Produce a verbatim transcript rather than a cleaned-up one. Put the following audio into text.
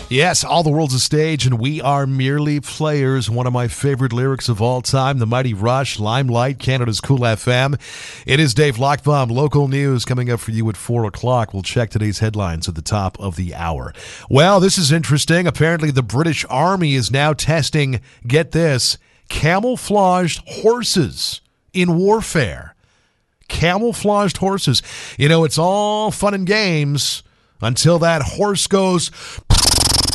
Yes, all the world's a stage, and we are merely players. One of my favorite lyrics of all time, The Mighty Rush, Limelight, Canada's Cool F M. It is Dave Lockbaum. Local news coming up for you at four o'clock. We'll check today's headlines at the top of the hour. Well, this is interesting. Apparently, the British Army is now testing, get this, camouflaged horses in warfare. Camouflaged horses. You know, it's all fun and games until that horse goes